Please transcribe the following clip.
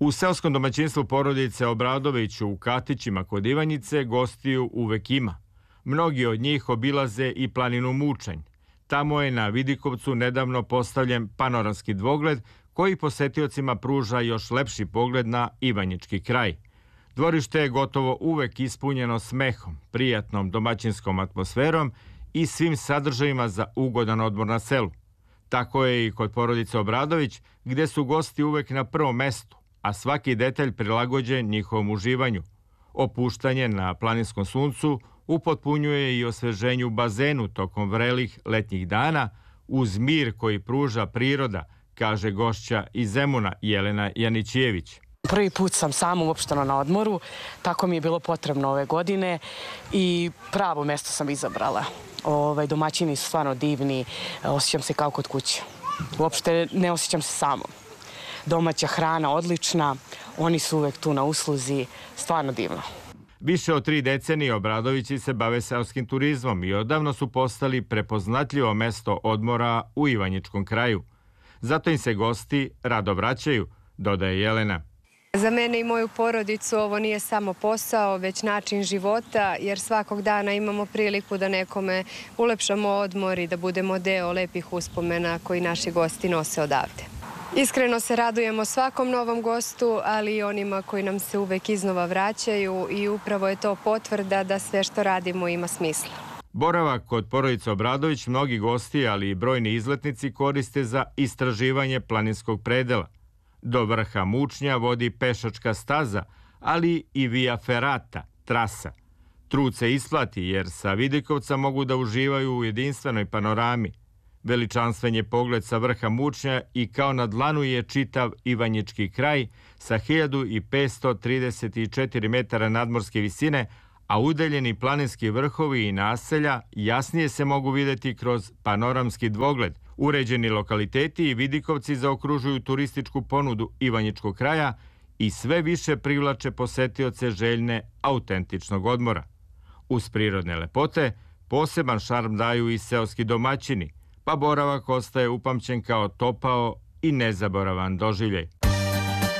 U seoskom domaćinstvu porodice Obradović u Katićima kod Ivanjice gostiju uvek ima. Mnogi od njih obilaze i planinu Mučanj. Tamo je na Vidikovcu nedavno postavljen panoramski dvogled koji posetiocima pruža još lepši pogled na Ivanjički kraj. Dvorište je gotovo uvek ispunjeno smehom, prijatnom domaćinskom atmosferom i svim sadržajima za ugodan odmor na selu. Tako je i kod porodice Obradović, gde su gosti uvek na prvom mestu, a svaki detalj prilagođen njihovom uživanju. Opuštanje na planinskom suncu upotpunjuje i osveženju bazenu tokom vrelih letnjih dana uz mir koji pruža priroda, kaže gošća iz Zemuna Jelena Janićijević. Prvi put sam sama uopšteno na odmoru, tako mi je bilo potrebno ove godine i pravo mesto sam izabrala. Domaćini su stvarno divni, osjećam se kao kod kuće. Uopšte ne osjećam se samo. Domaća hrana odlična, oni su uvek tu na usluzi, stvarno divno. Više od 3 decenije Obradovići se bave seoskim turizmom i odavno su postali prepoznatljivo mesto odmora u Ivanjičkom kraju. Zato im se gosti rado vraćaju, dodaje Jelena. Za mene i moju porodicu ovo nije samo posao, već način života, jer svakog dana imamo priliku da nekome ulepšamo odmor i da budemo deo lepih uspomena koji naši gosti nose odavde. Iskreno se radujemo svakom novom gostu, ali i onima koji nam se uvek iznova vraćaju i upravo je to potvrda da sve što radimo ima smisla. Boravak kod porodice Obradović mnogi gosti, ali i brojni izletnici koriste za istraživanje planinskog predela. Do vrha Mučnja vodi pešačka staza, ali i via ferata, trasa. Trud se isplati jer sa Vidikovca mogu da uživaju u jedinstvenoj panorami. Veličanstven je pogled sa vrha Mučnja i kao na dlanu je čitav Ivanjički kraj sa 1534 metara nadmorske visine, a udaljeni planinski vrhovi i naselja jasnije se mogu videti kroz panoramski dvogled. Uređeni lokaliteti i Vidikovci zaokružuju turističku ponudu Ivanjičkog kraja i sve više privlače posetioce željne autentičnog odmora. Uz prirodne lepote poseban šarm daju i seoski domaćini, pa boravak ostaje upamćen kao topao i nezaboravan doživljaj.